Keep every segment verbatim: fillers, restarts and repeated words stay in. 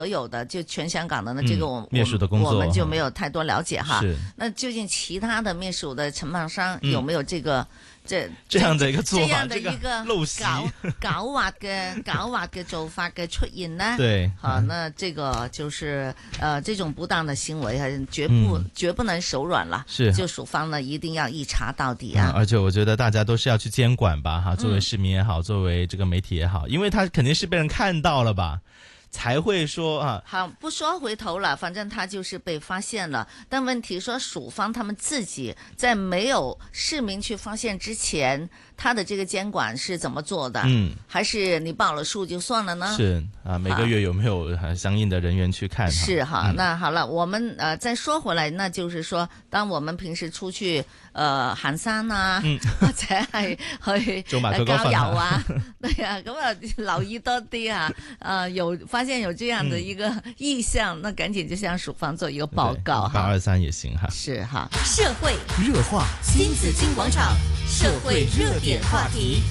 所有的就全香港的呢，这个我、 嗯、灭鼠的工作我们就没有太多了解哈。 是， 那究竟其他的灭鼠的承办商有沒有這個、嗯、這這樣的一個做法， 這樣的一個陋習狡狡猾嘅狡猾嘅做法嘅出現呢？ 對， 好，那這個就是呃這種不當的行為，絕不、嗯、絕不能手軟了。 是， 就署方呢一定要一查到底啊、 嗯！而且我覺得大家都是要去監管吧，哈，作為市民也好，嗯、作為這個媒體也好，因為他肯定是被人看到了吧。才會說啊， 好，不說回頭了，反正他就是被發現了。但問題說，署方他們自己在沒有市民去發現之前，他的這個監管是怎麼做的？嗯，還是你報了數就算了呢？ 是啊，每個月有沒有相應的人員去看？ 是哈， 嗯、 那好了，我們呃再說回來，那就是說，當我們平時出去呃行山啊，嗯、或者係去做埋佢郊遊啊，對啊，咁啊留意多啲啊，呃有發現有這樣的一個意向，嗯、那趕緊就向署方做一個報告哈。 八二三也行哈。 是哈。 社會熱話，新紫荊廣場，社會熱點話題。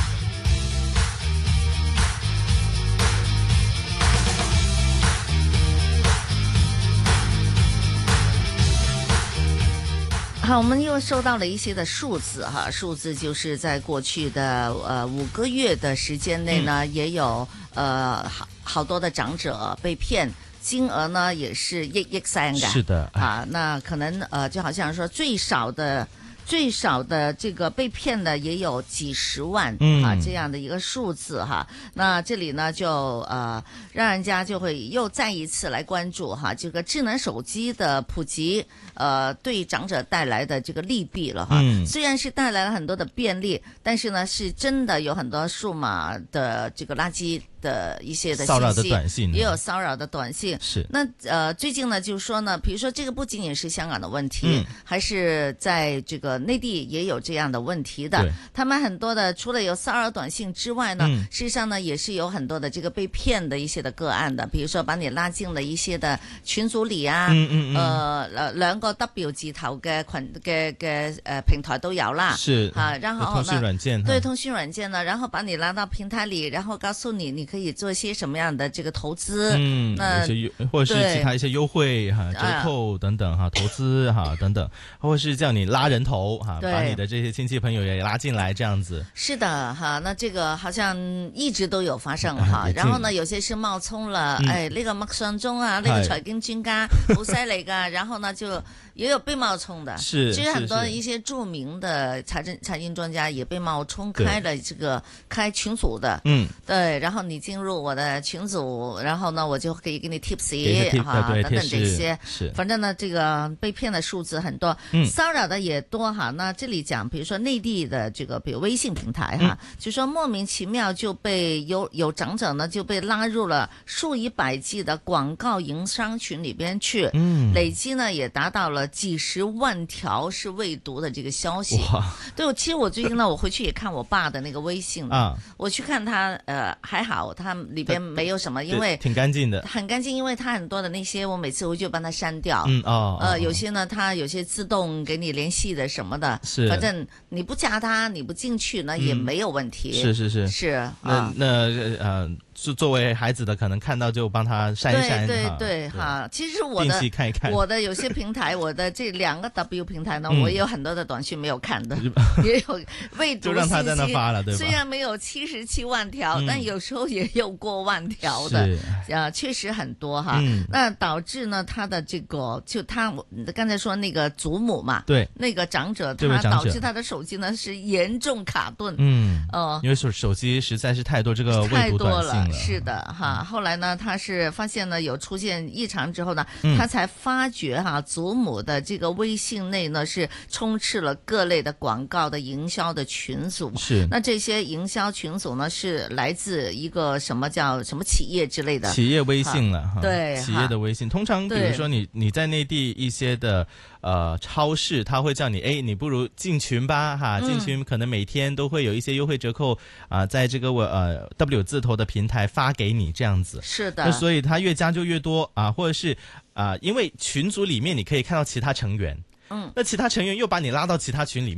好，我們又收到了一些的數字哈，數字就是在過去的呃五個月的時間內呢，嗯、也有呃好好多的長者被騙，金額呢也是億億三嘅。 是的啊，那可能呃就好像說最少的最少的這個被騙的也有幾十萬、嗯、啊這樣的一個數字哈。那這裡呢就呃讓人家就會又再一次來關注哈，這個智能手機的普及。呃，對長者帶來的這個利弊了哈，嗯、雖然是帶來了很多的便利，但是呢，是真的有很多數碼的這個垃圾的一些的信息， 騷擾的短信， 也有騷擾的短信。是，那呃，最近呢，就是說呢，比如說這個不僅僅是香港的問題，嗯、還是在這個內地也有這樣的問題的。他們很多的除了有騷擾短信之外呢，嗯、事實上呢，也是有很多的這個被騙的一些的個案的，比如說把你拉進了一些的群組裏啊，嗯嗯嗯呃，兩個。W 字頭嘅群嘅嘅誒平台都有啦， 是啊，然後通訊軟件， 對通訊軟件呢，然後把你拉到平台裏，然後告訴你你可以做一些什麼樣的這個投資，嗯，那或者是其他一些優惠哈、折扣等等哈，投資哈等等，或者是叫你拉人頭哈，把你的這些親戚朋友也拉進來，這樣子。是的哈，那這個好像一直都有發生哈，然後呢，有些是冒充了，誒呢個麥尚中啊，呢個財經專家好犀利噶，然後呢就。也有被冒充的， 是， 其實很多一些著名的財政財經專家也被冒充開了這個開群組的，嗯，對，然後你進入我的群組，然後呢，我就可以給你 tips 哈，等等這些，是，反正呢，這個被騙的數字很多，嗯，騷擾的也多哈。那這裡講，比如說內地的這個，比如微信平台哈，就說莫名其妙就被有有長者呢就被拉入了數以百計的廣告營商群裡邊去，嗯，累積呢也達到了。幾十萬條是未讀的這個消息，對，其實我最近呢，我回去也看我爸的那個微信啊，我去看他，呃，還好，他裡邊沒有什麼，因為挺乾淨的， 很乾淨，因為他很多的那些，我每次回去幫他刪掉， 嗯哦， 呃，有些呢，他有些自動給你聯繫的什麼的， 是， 反正你不加他，你不進去呢，也沒有問題， 是是是是， 那那呃。是作為孩子的，可能看到就幫他刪一刪。 對對對，哈，其實我的看一看我的有些平台，我的這兩個 W 平台呢，嗯、我也有很多的短訊沒有看的，也有未讀信息。就讓他在那發了，對吧？雖然沒有七十七萬條，嗯、但有時候也有過萬條的，是啊，確實很多哈。嗯、那導致呢，他的這個就他剛才說那個祖母嘛，對，那個長者，他導致他的手機呢是嚴重卡頓。嗯，哦、呃， 因為手手機實在是太多這個未讀短信了。 是的哈，後來呢，他是發現呢有出現異常之後呢，嗯、他才發覺哈，祖母的這個微信內呢是充斥了各類的廣告的營銷的群組。是，那這些營銷群組呢是來自一個什麼叫什麼企業之類的？ 企業微信了哈， 對， 企業的微信。通常比如說你你在內地一些的呃超市，他會叫你，哎，你不如進群吧哈，進群可能每天都會有一些優惠折扣啊、呃，在這個我呃 W 字頭的平台發給你這樣子，是的，那所以他越加就越多啊，或者是啊，因為群組裡面你可以看到其他成員，嗯，那其他成員又把你拉到其他群裡面。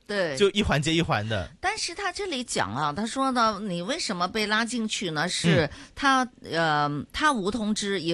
對， 就一環接一環的。 但是他這裏講啊，他說呢，你為什麼被拉進去呢？是他，嗯、呃，他無通知。